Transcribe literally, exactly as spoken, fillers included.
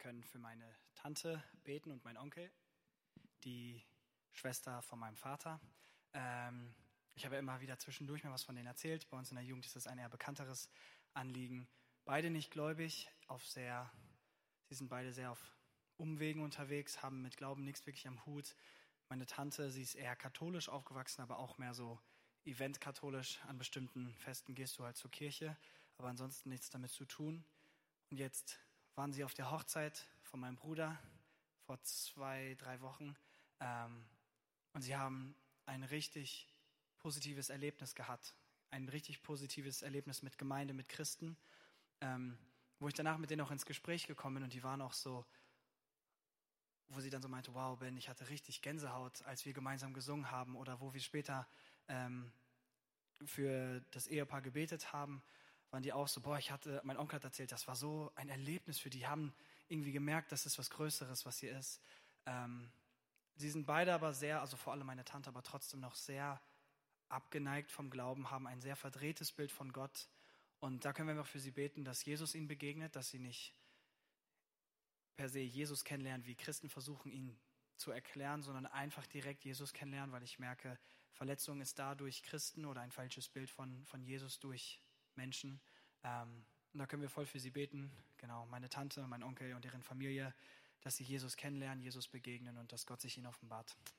können für meine Tante beten und meinen Onkel, die Schwester von meinem Vater. Ähm, ich habe ja immer wieder zwischendurch mal was von denen erzählt. Bei uns in der Jugend ist das ein eher bekannteres Anliegen. Beide nicht gläubig, auf sehr, sie sind beide sehr auf Umwegen unterwegs, haben mit Glauben nichts wirklich am Hut. Meine Tante, sie ist eher katholisch aufgewachsen, aber auch mehr so eventkatholisch. An bestimmten Festen gehst du halt zur Kirche, aber ansonsten nichts damit zu tun. Und jetzt waren sie auf der Hochzeit von meinem Bruder vor zwei, drei Wochen. Ähm, und sie haben ein richtig positives Erlebnis gehabt. Ein richtig positives Erlebnis mit Gemeinde, mit Christen. Ähm, wo ich danach mit denen auch ins Gespräch gekommen bin und die waren auch so, wo sie dann so meinte, wow Ben, ich hatte richtig Gänsehaut, als wir gemeinsam gesungen haben oder wo wir später ähm, für das Ehepaar gebetet haben, waren die auch so, boah, ich hatte, mein Onkel hat erzählt, das war so ein Erlebnis für die, die haben irgendwie gemerkt, das ist was Größeres, was hier ist. Ähm, sie sind beide aber sehr, also vor allem meine Tante, aber trotzdem noch sehr abgeneigt vom Glauben, haben ein sehr verdrehtes Bild von Gott. Und da können wir einfach für sie beten, dass Jesus ihnen begegnet, dass sie nicht per se Jesus kennenlernen, wie Christen versuchen, ihn zu erklären, sondern einfach direkt Jesus kennenlernen, weil ich merke, Verletzung ist da durch Christen oder ein falsches Bild von, von Jesus durch Menschen. Ähm, und da können wir voll für sie beten. Genau, meine Tante, mein Onkel und deren Familie, dass sie Jesus kennenlernen, Jesus begegnen und dass Gott sich ihnen offenbart.